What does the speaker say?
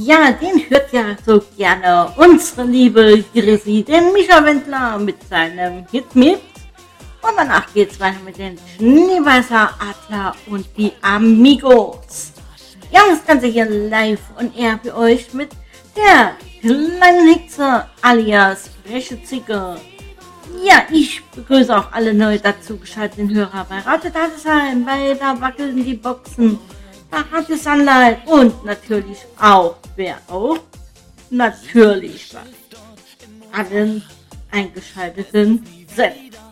Ja, den hört ja so gerne unsere liebe Chrissy, den Micha Wendler mit seinem Hit mit. Und danach geht's weiter mit den Schneeweißer Adler und die Amigos. Ja, das Ganze hier live und eher für euch mit der kleinen Hexe alias freche Zicke. Ja, ich begrüße auch alle neu dazu geschalteten Hörer bei Radio Tatesheim, bei Da wackeln die Boxen, bei Radio Sunlight und natürlich auch, wer auch, natürlich bei allen eingeschalteten Sendern.